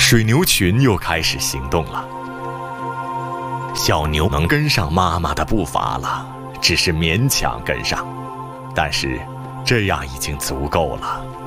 水牛群又开始行动了。小牛能跟上妈妈的步伐了，只是勉强跟上，但是这样已经足够了。